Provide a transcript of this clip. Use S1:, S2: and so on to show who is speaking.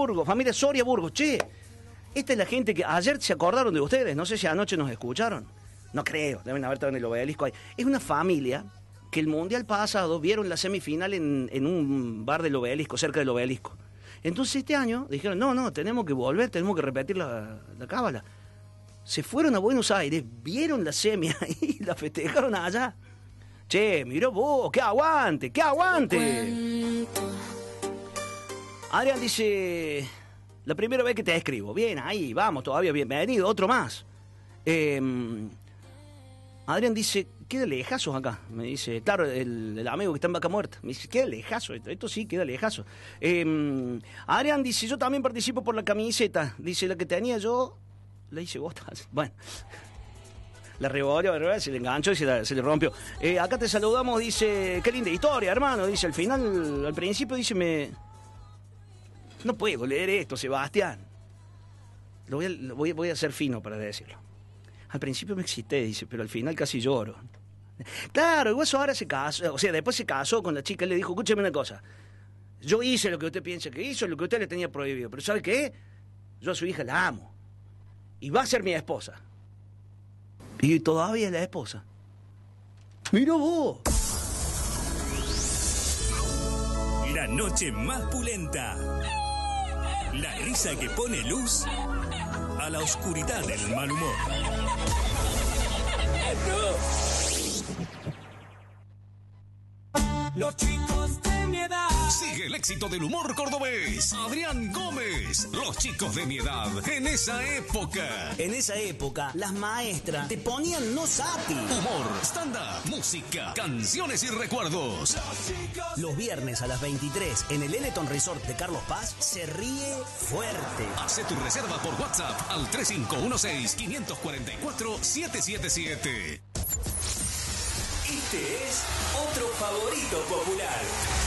S1: Burgos, familia Soria Burgos. Che, esta es la gente que ayer se acordaron de ustedes. No sé si anoche nos escucharon. No creo, deben haber estado en el Obelisco ahí. Es una familia que el Mundial pasado vieron la semifinal en un bar del Obelisco, cerca del Obelisco. Entonces este año dijeron, no, tenemos que volver, tenemos que repetir la cábala. Se fueron a Buenos Aires, vieron la semi ahí y la festejaron allá. Che, mirá vos, ¡qué aguante, qué aguante! Adrián dice, la primera vez que te escribo. Bien, ahí, vamos, todavía bienvenido, otro más. Adrián dice, queda lejazos acá. Me dice, claro, el amigo que está en Vaca Muerta. Me dice, queda lejazo, esto sí, queda lejazo. Adrián dice, yo también participo por la camiseta. Dice, la que tenía yo, la hice botas. Bueno, la revolvió, ¿verdad? Se le enganchó y se le rompió. Acá te saludamos, dice, qué linda historia, hermano. Dice, al final, al principio, dice, no puedo leer esto, Sebastián. Voy a ser fino para decirlo. Al principio me excité, dice, pero al final casi lloro. Claro, el Guaso ahora se casó, o sea, después se casó con la chica y le dijo, escúcheme una cosa, yo hice lo que usted piensa que hizo, lo que usted le tenía prohibido, pero ¿sabe qué? Yo a su hija la amo. Y va a ser mi esposa. Y todavía es la esposa. ¡Mira vos!
S2: La noche más pulenta. La risa que pone luz a la oscuridad del mal humor.
S3: Los chicos de mi edad.
S4: Sigue el éxito del humor cordobés. Adrián Gómez. Los chicos de mi edad. En esa época.
S5: En esa época, las maestras te ponían no sati.
S4: Humor, stand-up, música, canciones y recuerdos.
S5: Los viernes a las 23 en el Eleton Resort de Carlos Paz se ríe fuerte.
S4: Hace tu reserva por WhatsApp al 3516-544-777.
S2: Este es otro favorito popular.